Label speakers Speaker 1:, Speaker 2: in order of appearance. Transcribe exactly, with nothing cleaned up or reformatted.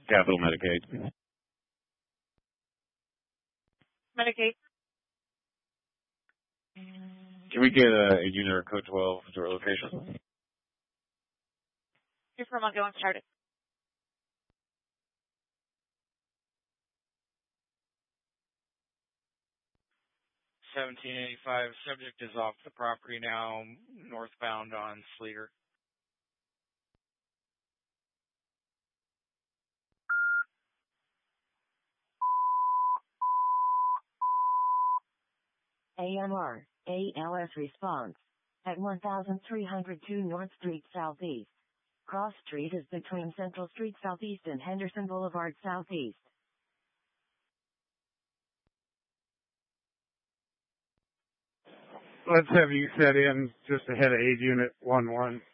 Speaker 1: Capital Medicaid.
Speaker 2: Medicaid.
Speaker 1: Can we get a, a unit or code twelve to our location?
Speaker 2: You're from Montgomery started.
Speaker 3: seventeen eighty-five. Subject is off the property now, northbound on Sleeter.
Speaker 4: A M R, A L S response. At one thousand three hundred two North Street Southeast. Cross Street is between Central Street Southeast and Henderson Boulevard Southeast.
Speaker 5: Let's have you set in just ahead of aid unit one one.